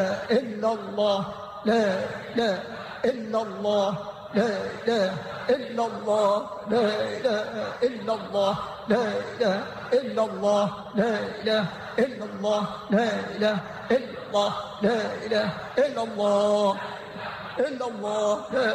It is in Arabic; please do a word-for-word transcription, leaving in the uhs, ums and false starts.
إلا الله لا إله إلا الله لا إله إلا الله لا إله إلا الله لا إله إلا الله لا إله إلا الله لا إله إلا الله لا إله إلا الله إلا الله لا